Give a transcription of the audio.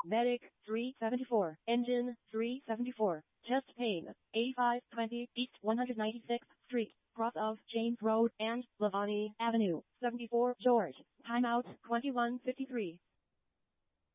Medic 374. Engine 374. Chest pain 8520 East 196th Street, cross of James Road and Lavani Avenue, 74 George. Timeout 21:53.